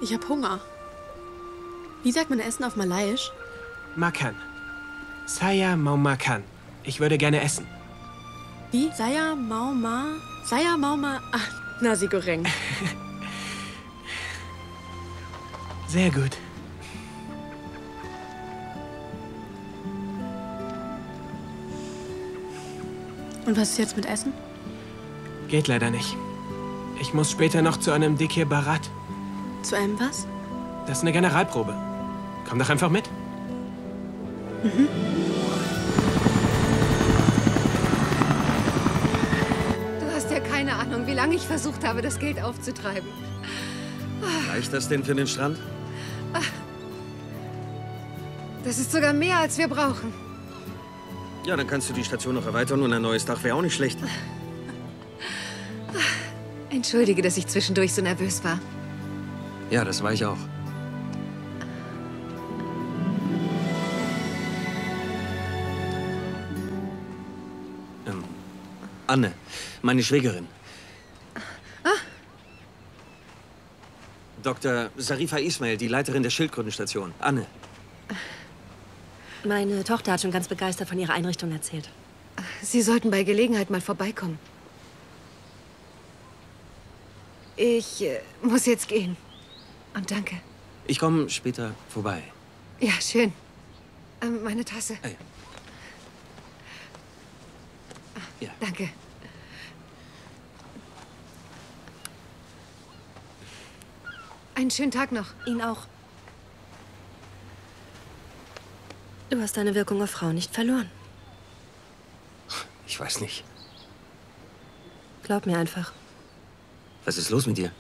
Ich hab Hunger. Wie sagt man Essen auf Malaiisch? Makan. Saya mau makan. Ich würde gerne essen. Wie? Saya mau ma? Saya mau ma? Ach, nasi goreng. Sehr gut. Und was ist jetzt mit Essen? Geht leider nicht. Ich muss später noch zu einem Dikir Barat. Zu einem was? Das ist eine Generalprobe. Komm doch einfach mit. Mhm. Du hast ja keine Ahnung, wie lange ich versucht habe, das Geld aufzutreiben. Reicht das denn für den Strand? Das ist sogar mehr, als wir brauchen. Ja, dann kannst du die Station noch erweitern und ein neues Dach wäre auch nicht schlecht. Entschuldige, dass ich zwischendurch so nervös war. Ja, das war ich auch. Anne, meine Schwägerin. Dr. Sarifa Ismail, die Leiterin der Schildkrötenstation. Anne. Meine Tochter hat schon ganz begeistert von ihrer Einrichtung erzählt. Sie sollten bei Gelegenheit mal vorbeikommen. Ich muss jetzt gehen. Und danke. Ich komme später vorbei. Ja, schön. Meine Tasse. Hey. Ja. Danke. Einen schönen Tag noch. Ihnen auch. Du hast deine Wirkung auf Frauen nicht verloren. Ich weiß nicht. Glaub mir einfach. Was ist los mit dir?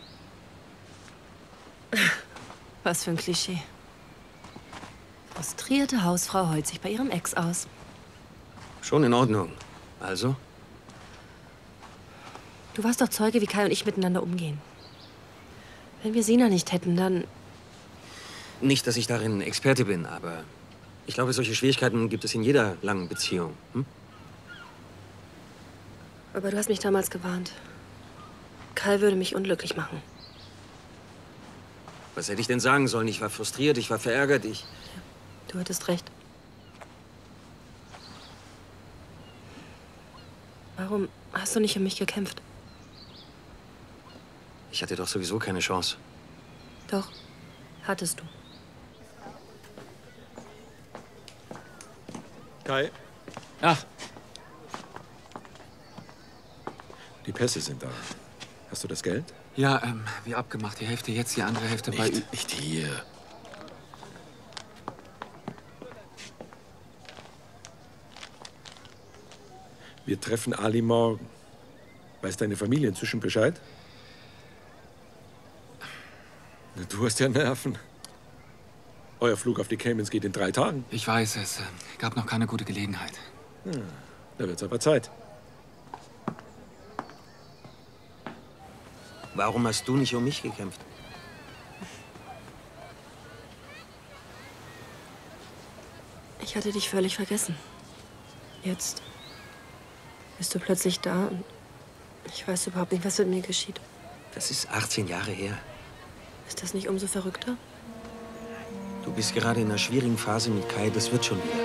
Was für ein Klischee. Frustrierte Hausfrau heult sich bei ihrem Ex aus. Schon in Ordnung. Also? Du warst doch Zeuge, wie Kai und ich miteinander umgehen. Wenn wir Sina nicht hätten, dann... Nicht, dass ich darin Experte bin, aber ich glaube, solche Schwierigkeiten gibt es in jeder langen Beziehung. Hm? Aber du hast mich damals gewarnt. Kai würde mich unglücklich machen. Was hätte ich denn sagen sollen? Ich war frustriert, ich war verärgert, ich... Du hattest recht. Warum hast du nicht um mich gekämpft? Ich hatte doch sowieso keine Chance. Doch, hattest du. Kai, Ach, die Pässe sind da. Hast du das Geld? ja, wie abgemacht. Die Hälfte jetzt, die andere Hälfte bei... Nicht hier. Wir treffen Ali morgen. Weiß deine Familie inzwischen Bescheid? Na, du hast ja Nerven. Euer Flug auf die Caymans geht in 3 Tagen. Ich weiß, es gab noch keine gute Gelegenheit. Da wird's aber Zeit. Warum hast du nicht um mich gekämpft? Ich hatte dich völlig vergessen. Jetzt bist du plötzlich da und ich weiß überhaupt nicht, was mit mir geschieht. Das ist 18 Jahre her. Ist das nicht umso verrückter? Du bist gerade in einer schwierigen Phase mit Kai, das wird schon wieder.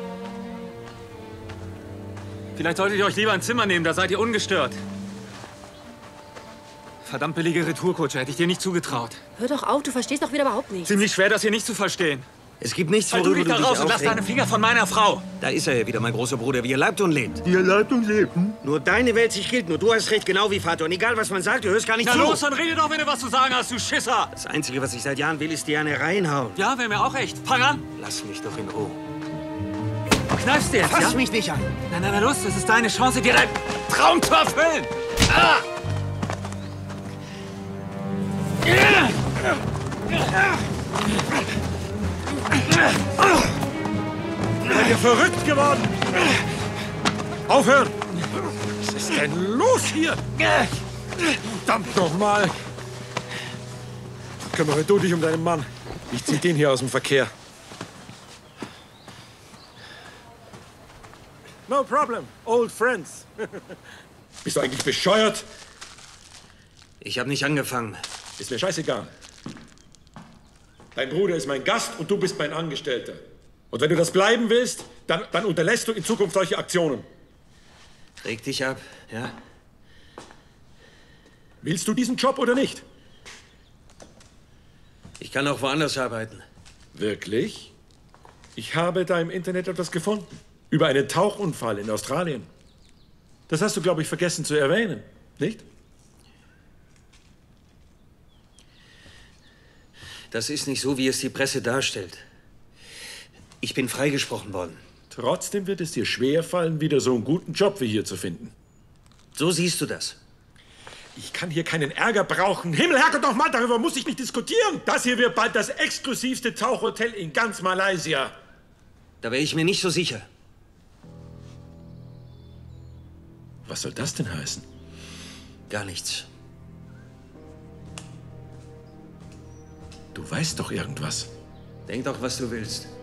Vielleicht solltet ihr euch lieber ein Zimmer nehmen, da seid ihr ungestört. Verdammt billige Retourkutsche, hätte ich dir nicht zugetraut. Hör doch auf, du verstehst doch wieder überhaupt nichts. Ziemlich schwer, das hier nicht zu verstehen. Es gibt nichts, Halt worüber du dich da raus und lass aufregst. deine Finger von meiner Frau. Da ist er ja wieder, mein großer Bruder, wie er leibt und lebt. Wie er lebt und lebt, hm? Nur deine Welt sich gilt, nur du hast recht, genau wie Vater. Und egal, was man sagt, du hörst gar nicht Na zu. los, dann rede doch, wenn du was zu sagen hast, du Schisser. Das Einzige, was ich seit Jahren will, ist dir eine reinhauen. Ja, wäre mir auch recht. Fang an. Lass mich doch in Ruhe. Kneifst du jetzt, Fass ja? mich nicht an. Na los, das ist deine Chance, dir deinen Traum zu erfüllen. Ah! Seid ihr verrückt geworden? Aufhören! Was ist denn los hier? Verdammt nochmal! Kümmere du dich um deinen Mann. Ich zieh den hier aus dem Verkehr. No problem, old friends. Bist du eigentlich bescheuert? Ich habe nicht angefangen. Ist mir scheißegal. Dein Bruder ist mein Gast und du bist mein Angestellter. Und wenn du das bleiben willst, dann unterlässt du in Zukunft solche Aktionen. Reg dich ab, ja? Willst du diesen Job oder nicht? Ich kann auch woanders arbeiten. Wirklich? Ich habe da im Internet etwas gefunden. Über einen Tauchunfall in Australien. Das hast du, glaube ich, vergessen zu erwähnen, nicht? Das ist nicht so, wie es die Presse darstellt. Ich bin freigesprochen worden. Trotzdem wird es dir schwerfallen, wieder so einen guten Job wie hier zu finden. So siehst du das. Ich kann hier keinen Ärger brauchen. Himmel, Herrgott, noch mal, darüber muss ich nicht diskutieren. Das hier wird bald das exklusivste Tauchhotel in ganz Malaysia. Da wäre ich mir nicht so sicher. Was soll das denn heißen? Gar nichts. Du weißt doch irgendwas. Denk doch, was du willst.